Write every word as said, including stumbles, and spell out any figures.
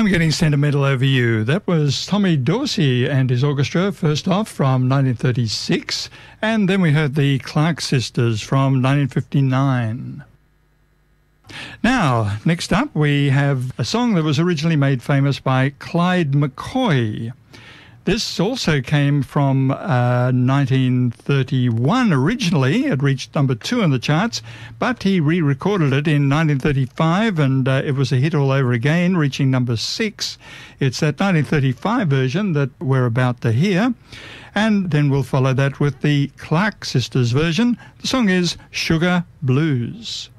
I'm Getting Sentimental Over You. That was Tommy Dorsey and his orchestra, first off, from nineteen thirty-six, and then we heard the Clark Sisters from nineteen fifty-nine. Now, next up, we have a song that was originally made famous by Clyde McCoy. This also came from uh, nineteen thirty-one originally. It reached number two in the charts, but he re-recorded it in nineteen thirty-five, and uh, it was a hit all over again, reaching number six. It's that nineteen thirty-five version that we're about to hear, and then we'll follow that with the Clark Sisters version. The song is Sugar Blues.